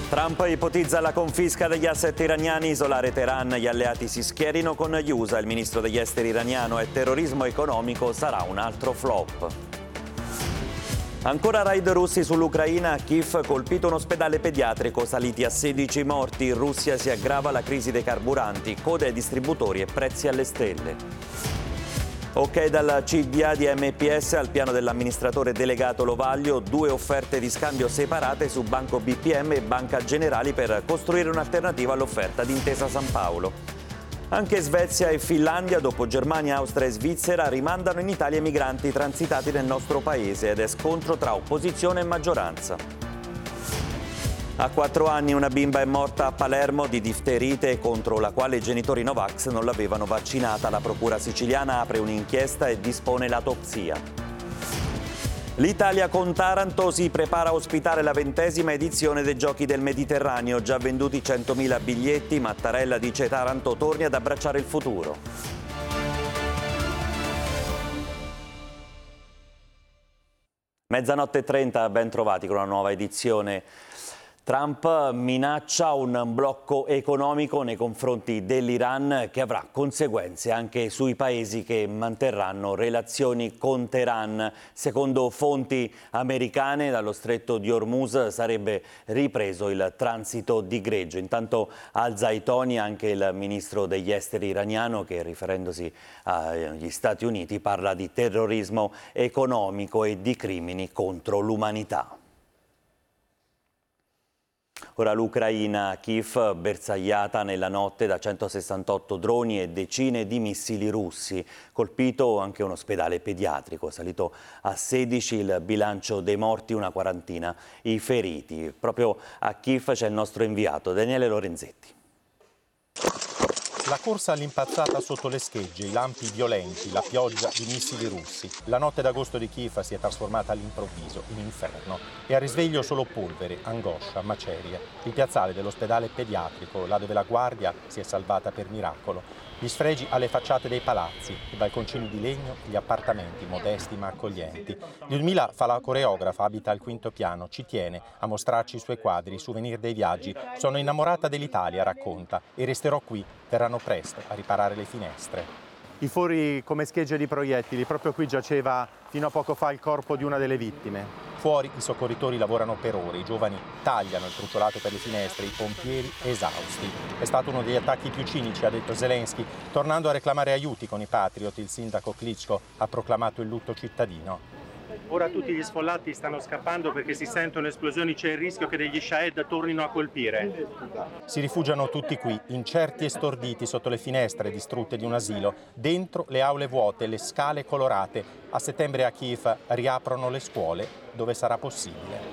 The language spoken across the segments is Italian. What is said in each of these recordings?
Trump ipotizza la confisca degli asset iraniani, isolare Teheran, gli alleati si schierino con gli USA, il ministro degli esteri iraniano e terrorismo economico sarà un altro flop. Ancora raid russi sull'Ucraina, a Kiev colpito un ospedale pediatrico, saliti a 16 morti, in Russia si aggrava la crisi dei carburanti, code ai distributori e prezzi alle stelle. Ok dal CDA di MPS al piano dell'amministratore delegato Lovaglio, 2 offerte di scambio separate su Banco BPM e Banca Generali per costruire un'alternativa all'offerta di Intesa San Paolo. Anche Svezia e Finlandia, dopo Germania, Austria e Svizzera, rimandano in Italia i migranti transitati nel nostro paese ed è scontro tra opposizione e maggioranza. A 4 anni una bimba è morta a Palermo di difterite contro la quale i genitori Novax non l'avevano vaccinata. La procura siciliana apre un'inchiesta e dispone l'autopsia. L'Italia con Taranto si prepara a ospitare la 20ª edizione dei Giochi del Mediterraneo. Già venduti 100.000 biglietti, Mattarella dice Taranto torni ad abbracciare il futuro. Mezzanotte e 30, ben trovati con una nuova edizione. Trump minaccia un blocco economico nei confronti dell'Iran che avrà conseguenze anche sui paesi che manterranno relazioni con Teheran. Secondo fonti americane, dallo stretto di Hormuz sarebbe ripreso il transito di greggio. Intanto al-Zaitoni, anche il ministro degli esteri iraniano, che riferendosi agli Stati Uniti parla di terrorismo economico e di crimini contro l'umanità. Ora l'Ucraina, Kiev, bersagliata nella notte da 168 droni e decine di missili russi. Colpito anche un ospedale pediatrico, salito a 16 il bilancio dei morti, una quarantina i feriti. Proprio a Kiev c'è il nostro inviato, Daniele Lorenzetti. La corsa all'impazzata sotto le schegge, i lampi violenti, la pioggia di missili russi. La notte d'agosto di Kiev si è trasformata all'improvviso in inferno e al risveglio solo polvere, angoscia, macerie. Il piazzale dell'ospedale pediatrico, là dove la guardia si è salvata per miracolo. Gli sfregi alle facciate dei palazzi, i balconcini di legno, gli appartamenti modesti ma accoglienti. Lyudmila fa la coreografa, abita al 5º piano, ci tiene a mostrarci i suoi quadri, i souvenir dei viaggi. Sono innamorata dell'Italia, racconta, e resterò qui. Verranno presto a riparare le finestre. I fori come schegge di proiettili, proprio qui giaceva fino a poco fa il corpo di una delle vittime. Fuori i soccorritori lavorano per ore, i giovani tagliano il truciolato per le finestre, i pompieri esausti. È stato uno degli attacchi più cinici, ha detto Zelensky, tornando a reclamare aiuti con i Patriot. Il sindaco Klitschko ha proclamato il lutto cittadino. Ora tutti gli sfollati stanno scappando perché si sentono esplosioni, c'è il rischio che degli Shahed tornino a colpire. Si rifugiano tutti qui, incerti e storditi sotto le finestre distrutte di un asilo, dentro le aule vuote, le scale colorate. A settembre a Kiev riaprono le scuole dove sarà possibile.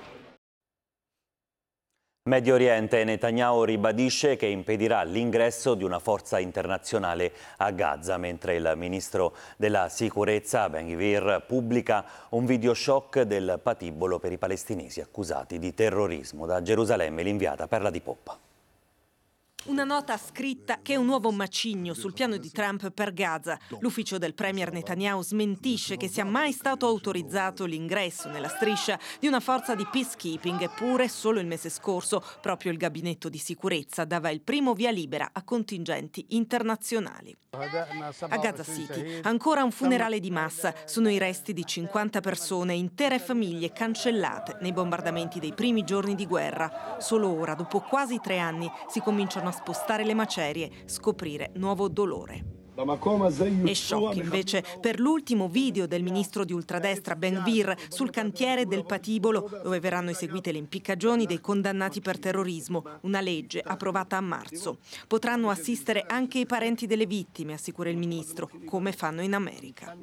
Medio Oriente, Netanyahu ribadisce che impedirà l'ingresso di una forza internazionale a Gaza, mentre il ministro della sicurezza, Ben-Gvir, pubblica un video shock del patibolo per i palestinesi accusati di terrorismo. Da Gerusalemme l'inviata Perla Di Poppa. Una nota scritta che è un nuovo macigno sul piano di Trump per Gaza. L'ufficio del premier Netanyahu smentisce che sia mai stato autorizzato l'ingresso nella striscia di una forza di peacekeeping, eppure solo il mese scorso proprio il gabinetto di sicurezza dava il primo via libera a contingenti internazionali. A Gaza City ancora un funerale di massa, sono i resti di 50 persone, intere famiglie cancellate nei bombardamenti dei primi giorni di guerra. Solo ora, dopo quasi 3 anni, si cominciano a spostare le macerie, scoprire nuovo dolore. E shock invece per l'ultimo video del ministro di ultradestra Ben-Gvir sul cantiere del patibolo, dove verranno eseguite le impiccagioni dei condannati per terrorismo, una legge approvata a marzo. Potranno assistere anche i parenti delle vittime, assicura il ministro, come fanno in America.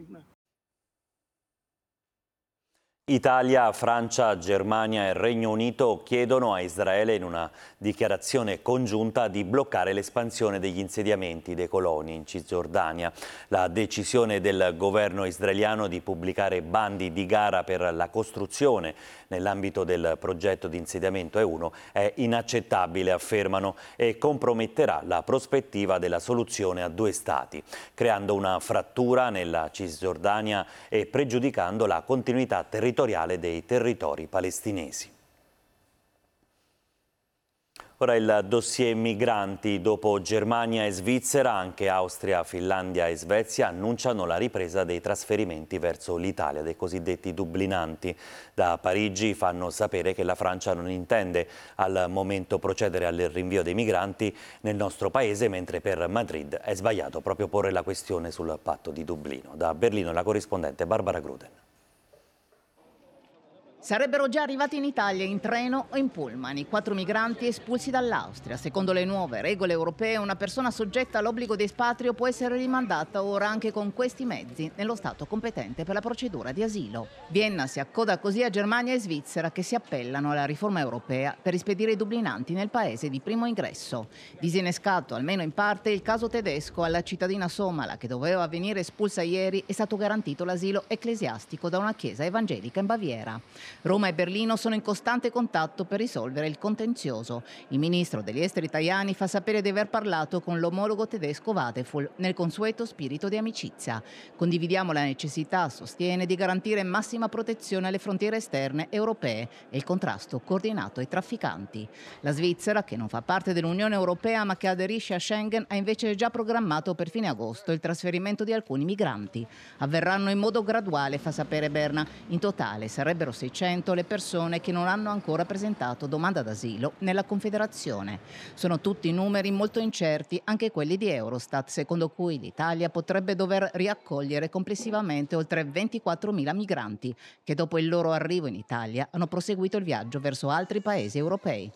Italia, Francia, Germania e Regno Unito chiedono a Israele in una dichiarazione congiunta di bloccare l'espansione degli insediamenti dei coloni in Cisgiordania. La decisione del governo israeliano di pubblicare bandi di gara per la costruzione nell'ambito del progetto di insediamento E1 è inaccettabile, affermano, e comprometterà la prospettiva della soluzione a 2 stati, creando una frattura nella Cisgiordania e pregiudicando la continuità territoriale dei territori palestinesi. Ora il dossier migranti. Dopo Germania e Svizzera, anche Austria, Finlandia e Svezia annunciano la ripresa dei trasferimenti verso l'Italia, dei cosiddetti dublinanti. Da Parigi fanno sapere che la Francia non intende al momento procedere al rinvio dei migranti nel nostro paese, mentre per Madrid è sbagliato proprio porre la questione sul patto di Dublino. Da Berlino la corrispondente Barbara Gruden. Sarebbero già arrivati in Italia in treno o in pullman i 4 migranti espulsi dall'Austria. Secondo le nuove regole europee, una persona soggetta all'obbligo di espatrio può essere rimandata ora anche con questi mezzi nello Stato competente per la procedura di asilo. Vienna si accoda così a Germania e Svizzera, che si appellano alla riforma europea per rispedire i dublinanti nel paese di primo ingresso. Disinnescato, almeno in parte, il caso tedesco alla cittadina somala, che doveva venire espulsa ieri, è stato garantito l'asilo ecclesiastico da una chiesa evangelica in Baviera. Roma e Berlino sono in costante contatto per risolvere il contenzioso. Il ministro degli esteri Tajani fa sapere di aver parlato con l'omologo tedesco Wadefull nel consueto spirito di amicizia. Condividiamo la necessità, sostiene, di garantire massima protezione alle frontiere esterne europee e il contrasto coordinato ai trafficanti. La Svizzera, che non fa parte dell'Unione Europea ma che aderisce a Schengen, ha invece già programmato per fine agosto il trasferimento di alcuni migranti. Avverranno in modo graduale, fa sapere Berna. In totale sarebbero 600 le persone che non hanno ancora presentato domanda d'asilo nella Confederazione. Sono tutti numeri molto incerti, anche quelli di Eurostat, secondo cui l'Italia potrebbe dover riaccogliere complessivamente oltre 24.000 migranti che dopo il loro arrivo in Italia hanno proseguito il viaggio verso altri paesi europei.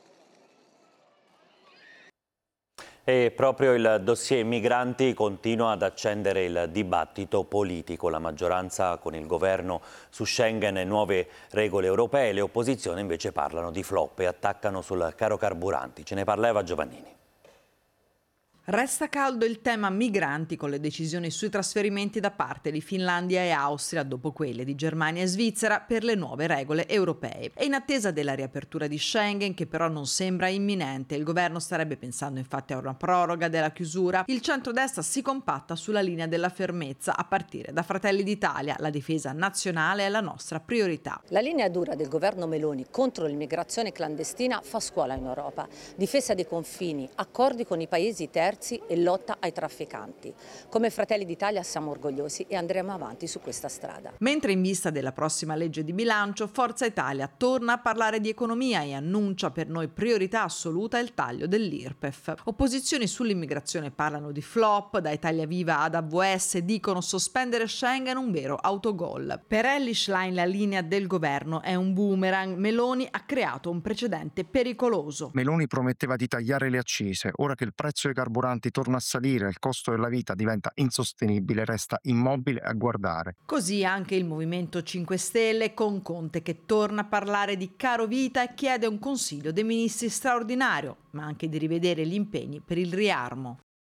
E proprio il dossier migranti continua ad accendere il dibattito politico. La maggioranza con il governo su Schengen e nuove regole europee, le opposizioni invece parlano di flop e attaccano sul caro carburanti. Ce ne parla Eva Giovannini. Resta caldo il tema migranti con le decisioni sui trasferimenti da parte di Finlandia e Austria dopo quelle di Germania e Svizzera per le nuove regole europee. E in attesa della riapertura di Schengen, che però non sembra imminente, il governo starebbe pensando infatti a una proroga della chiusura, il centrodestra si compatta sulla linea della fermezza a partire da Fratelli d'Italia. La difesa nazionale è la nostra priorità. La linea dura del governo Meloni contro l'immigrazione clandestina fa scuola in Europa. Difesa dei confini, accordi con i paesi terzi e lotta ai trafficanti. Come Fratelli d'Italia siamo orgogliosi e andremo avanti su questa strada. Mentre in vista della prossima legge di bilancio, Forza Italia torna a parlare di economia e annuncia per noi priorità assoluta il taglio dell'IRPEF. Opposizioni sull'immigrazione parlano di flop, da Italia Viva ad AVS dicono sospendere Schengen un vero autogol. Per Elly Schlein la linea del governo è un boomerang. Meloni ha creato un precedente pericoloso. Meloni prometteva di tagliare le accise, ora che il prezzo dei carburanti torna a salire, il costo della vita diventa insostenibile, resta immobile a guardare. Così anche il Movimento 5 Stelle con Conte che torna a parlare di caro vita e chiede un Consiglio dei Ministri straordinario, ma anche di rivedere gli impegni per il riarmo.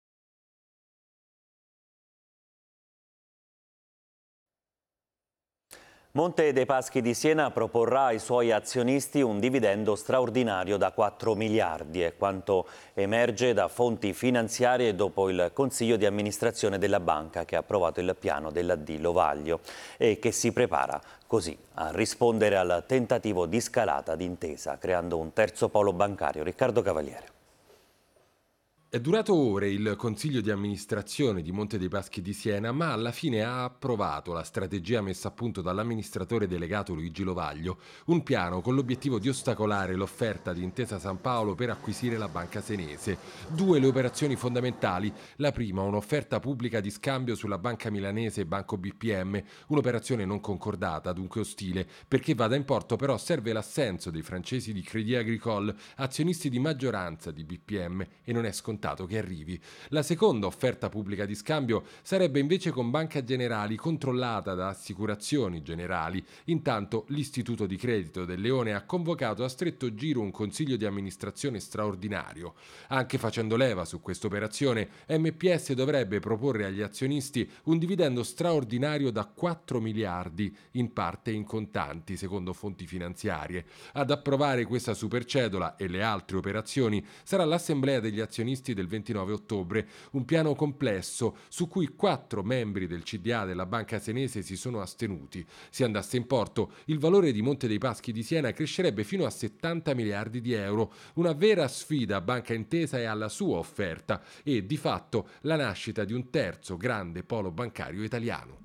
Monte dei Paschi di Siena proporrà ai suoi azionisti un dividendo straordinario da 4 miliardi, è quanto emerge da fonti finanziarie dopo il Consiglio di amministrazione della banca che ha approvato il piano della D. Lovaglio e che si prepara così a rispondere al tentativo di scalata d'intesa, creando un terzo polo bancario. Riccardo Cavaliere. È durato ore il consiglio di amministrazione di Monte dei Paschi di Siena, ma alla fine ha approvato la strategia messa a punto dall'amministratore delegato Luigi Lovaglio, un piano con l'obiettivo di ostacolare l'offerta di Intesa San Paolo per acquisire la banca senese. 2 le operazioni fondamentali. La prima, un'offerta pubblica di scambio sulla banca milanese Banco BPM, un'operazione non concordata, dunque ostile. Perché vada in porto però serve l'assenso dei francesi di Crédit Agricole, azionisti di maggioranza di BPM, e non è scontato che arrivi. La seconda offerta pubblica di scambio sarebbe invece con Banca Generali, controllata da Assicurazioni Generali. Intanto l'Istituto di Credito del Leone ha convocato a stretto giro un consiglio di amministrazione straordinario. Anche facendo leva su questa operazione, MPS dovrebbe proporre agli azionisti un dividendo straordinario da 4 miliardi, in parte in contanti, secondo fonti finanziarie. Ad approvare questa supercedola e le altre operazioni sarà l'assemblea degli azionisti giornalisti del 29 ottobre, un piano complesso su cui 4 membri del CDA della Banca Senese si sono astenuti. Se andasse in porto, il valore di Monte dei Paschi di Siena crescerebbe fino a 70 miliardi di euro, una vera sfida a Banca Intesa e alla sua offerta e, di fatto, la nascita di un terzo grande polo bancario italiano.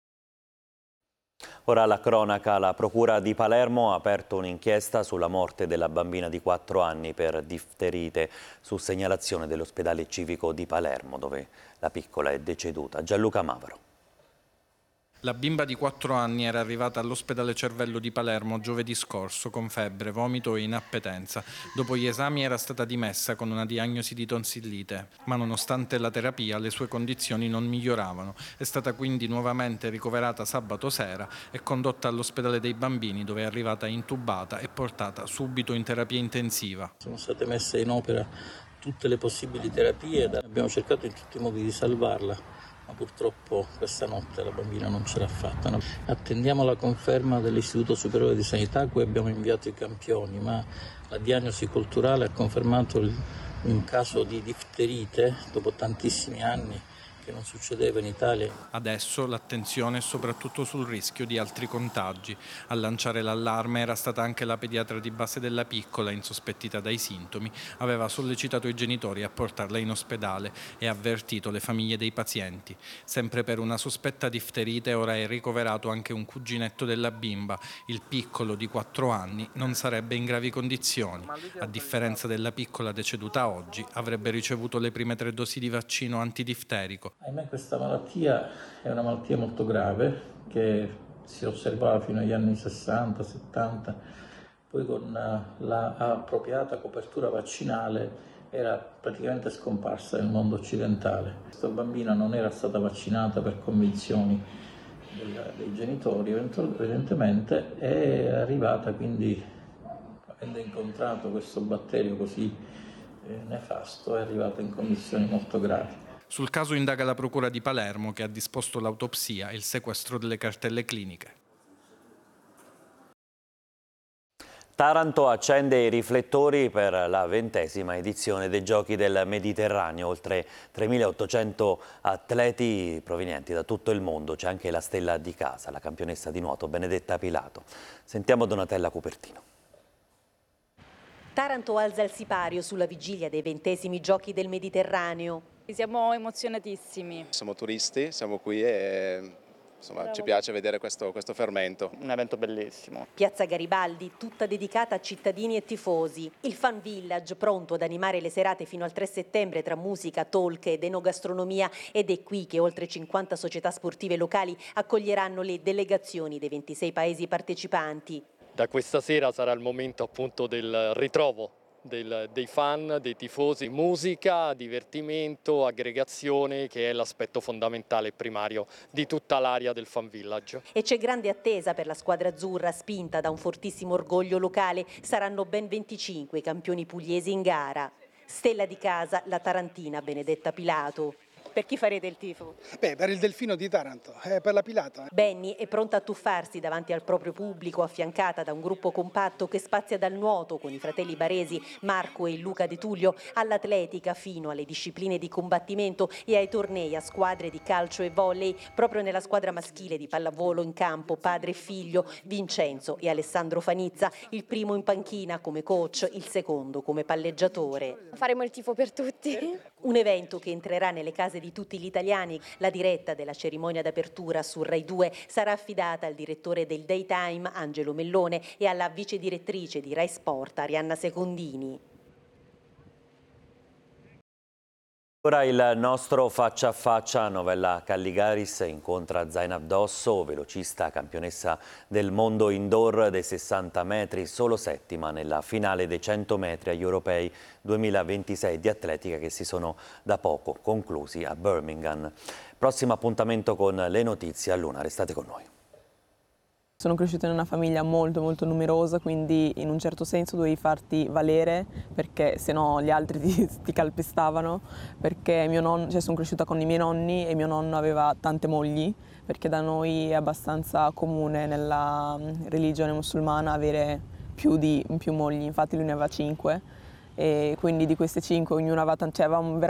Ora la cronaca, la Procura di Palermo ha aperto un'inchiesta sulla morte della bambina di 4 anni per difterite su segnalazione dell'ospedale civico di Palermo, dove la piccola è deceduta. Gianluca Mavaro. La bimba di 4 anni era arrivata all'ospedale Cervello di Palermo giovedì scorso con febbre, vomito e inappetenza. Dopo gli esami era stata dimessa con una diagnosi di tonsillite, ma nonostante la terapia le sue condizioni non miglioravano. È stata quindi nuovamente ricoverata sabato sera e condotta all'ospedale dei bambini, dove è arrivata intubata e portata subito in terapia intensiva. Sono state messe in opera tutte le possibili terapie e abbiamo cercato in tutti i modi di salvarla. Ma purtroppo questa notte la bambina non ce l'ha fatta. Attendiamo la conferma dell'Istituto Superiore di Sanità a cui abbiamo inviato i campioni, ma la diagnosi culturale ha confermato un caso di difterite dopo tantissimi anni che non succedeva in Italia. Adesso l'attenzione è soprattutto sul rischio di altri contagi. A lanciare l'allarme era stata anche la pediatra di base della piccola, insospettita dai sintomi. Aveva sollecitato i genitori a portarla in ospedale e avvertito le famiglie dei pazienti. Sempre per una sospetta difterite ora è ricoverato anche un cuginetto della bimba. Il piccolo di 4 anni non sarebbe in gravi condizioni. A differenza della piccola deceduta oggi, avrebbe ricevuto le prime 3 dosi di vaccino antidifterico. Ahimè, questa malattia è una malattia molto grave che si osservava fino agli anni 60-70, poi con la appropriata copertura vaccinale era praticamente scomparsa nel mondo occidentale. Questa bambina non era stata vaccinata per convinzioni dei genitori, evidentemente è arrivata, quindi avendo incontrato questo batterio così nefasto, è arrivata in condizioni molto gravi. Sul caso indaga la Procura di Palermo, che ha disposto l'autopsia e il sequestro delle cartelle cliniche. Taranto accende i riflettori per la 20ª edizione dei Giochi del Mediterraneo. Oltre 3.800 atleti provenienti da tutto il mondo. C'è anche la stella di casa, la campionessa di nuoto Benedetta Pilato. Sentiamo Donatella Cupertino. Taranto alza il sipario sulla vigilia dei 20esimi Giochi del Mediterraneo. Siamo emozionatissimi. Siamo turisti, siamo qui e insomma, ci piace vedere questo fermento. Un evento bellissimo. Piazza Garibaldi, tutta dedicata a cittadini e tifosi. Il Fan Village, pronto ad animare le serate fino al 3 settembre tra musica, talk ed enogastronomia. Ed è qui che oltre 50 società sportive locali accoglieranno le delegazioni dei 26 paesi partecipanti. Da questa sera sarà il momento appunto del ritrovo dei fan, dei tifosi, musica, divertimento, aggregazione, che è l'aspetto fondamentale e primario di tutta l'area del Fan Village. E c'è grande attesa per la squadra azzurra, spinta da un fortissimo orgoglio locale. Saranno ben 25 i campioni pugliesi in gara. Stella di casa, la tarantina Benedetta Pilato. Per chi farete il tifo? Per il Delfino di Taranto, per la Pilato. Benny è pronta a tuffarsi davanti al proprio pubblico, affiancata da un gruppo compatto che spazia dal nuoto con i fratelli baresi Marco e Luca De Tullio all'atletica fino alle discipline di combattimento e ai tornei a squadre di calcio e volley. Proprio nella squadra maschile di pallavolo in campo padre e figlio Vincenzo e Alessandro Fanizza, il primo in panchina come coach, il secondo come palleggiatore. Faremo il tifo per tutti. Un evento che entrerà nelle case di tutti gli italiani. La diretta della cerimonia d'apertura su Rai 2 sarà affidata al direttore del Daytime Angelo Mellone e alla vice direttrice di Rai Sport Arianna Secondini. Ora il nostro faccia a faccia. Novella Calligaris incontra Zainab Dosso, velocista campionessa del mondo indoor dei 60 metri, solo settima nella finale dei 100 metri agli europei 2026 di atletica che si sono da poco conclusi a Birmingham. Prossimo appuntamento con le notizie all'1, restate con noi. Sono cresciuta in una famiglia molto numerosa, quindi in un certo senso dovevi farti valere, perché se no gli altri ti calpestavano, perché sono cresciuta con i miei nonni e mio nonno aveva tante mogli, perché da noi è abbastanza comune nella religione musulmana avere più mogli, infatti lui ne aveva 5 e quindi di queste 5 ognuna aveva cioè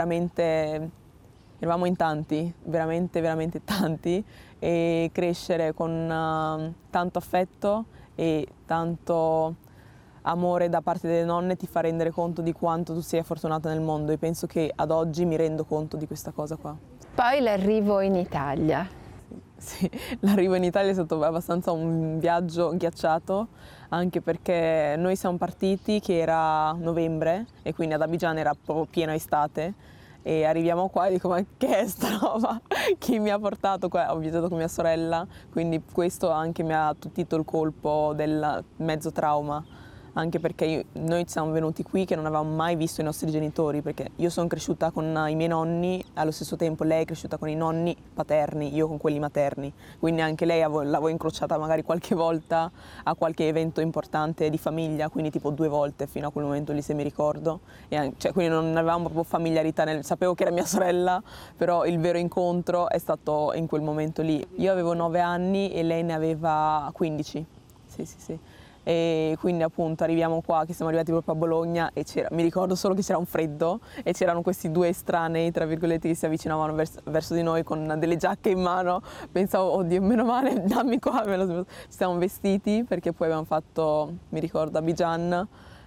eravamo in tanti, veramente tanti, e crescere con tanto affetto e tanto amore da parte delle nonne ti fa rendere conto di quanto tu sia fortunata nel mondo, e penso che ad oggi mi rendo conto di questa cosa qua. Poi l'arrivo in Italia. Sì, l'arrivo in Italia è stato abbastanza un viaggio ghiacciato, anche perché noi siamo partiti che era novembre e quindi ad Abidjan era proprio piena estate, e arriviamo qua e dico: ma che è sta roba? Chi mi ha portato qua? Ho viaggiato con mia sorella, quindi questo anche mi ha attutito il colpo del mezzo trauma, anche perché noi siamo venuti qui che non avevamo mai visto i nostri genitori, perché io sono cresciuta con i miei nonni, allo stesso tempo lei è cresciuta con i nonni paterni, io con quelli materni, quindi anche lei l'avevo incrociata magari qualche volta a qualche evento importante di famiglia, quindi tipo 2 volte fino a quel momento lì, se mi ricordo, cioè, quindi non avevamo proprio familiarità, sapevo che era mia sorella, però il vero incontro è stato in quel momento lì. Io avevo 9 anni e lei ne aveva 15, sì. E quindi appunto arriviamo qua, che siamo arrivati proprio a Bologna, e mi ricordo solo che c'era un freddo e c'erano questi 2 estranei, tra virgolette, che si avvicinavano verso di noi con delle giacche in mano. Pensavo: oddio, meno male, dammi qua. Ci siamo vestiti, perché poi abbiamo fatto, mi ricordo, Abidjan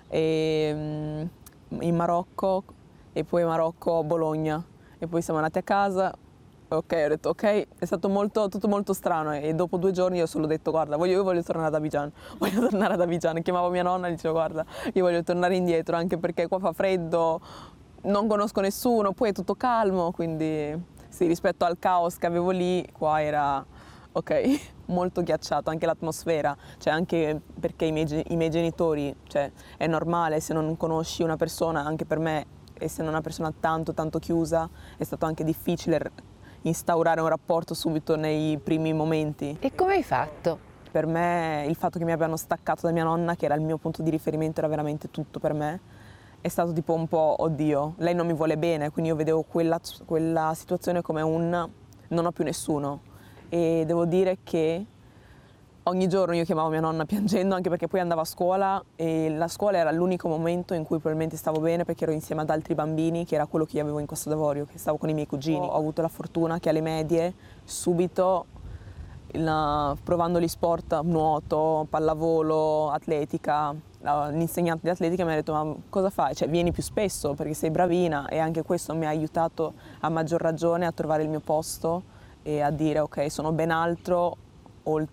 in Marocco, e poi Marocco, Bologna, e poi siamo andati a casa. Ok, ho detto ok, è stato tutto molto strano, e dopo 2 giorni io ho solo detto: guarda, io voglio tornare ad Abidjan, chiamavo mia nonna e dicevo: guarda, io voglio tornare indietro, anche perché qua fa freddo, non conosco nessuno, poi è tutto calmo, quindi sì, rispetto al caos che avevo lì, qua era ok, molto ghiacciato, anche l'atmosfera, cioè anche perché i miei genitori, cioè è normale, se non conosci una persona, anche per me, essendo una persona tanto chiusa, è stato anche difficile instaurare un rapporto subito nei primi momenti. E come hai fatto? Per me il fatto che mi abbiano staccato da mia nonna, che era il mio punto di riferimento, era veramente tutto per me. È stato tipo un po' oddio, lei non mi vuole bene, quindi io vedevo quella situazione come non ho più nessuno. E devo dire che ogni giorno io chiamavo mia nonna piangendo, anche perché poi andavo a scuola, e la scuola era l'unico momento in cui probabilmente stavo bene, perché ero insieme ad altri bambini, che era quello che io avevo in Costa d'Avorio, che stavo con i miei cugini. Ho avuto la fortuna che alle medie, subito, provando gli sport, nuoto, pallavolo, atletica, l'insegnante di atletica mi ha detto: ma cosa fai? Cioè, vieni più spesso perché sei bravina, e anche questo mi ha aiutato a maggior ragione a trovare il mio posto e a dire: ok, sono ben altro